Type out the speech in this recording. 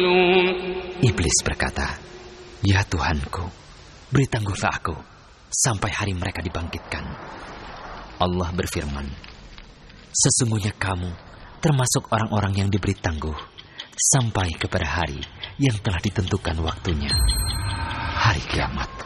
Iblis berkata, "Ya Tuhanku, beri tangguhlah aku sampai hari mereka dibangkitkan." Allah berfirman, "Sesungguhnya kamu termasuk orang-orang yang diberi tangguh sampai kepada hari yang telah ditentukan waktunya, hari kiamat."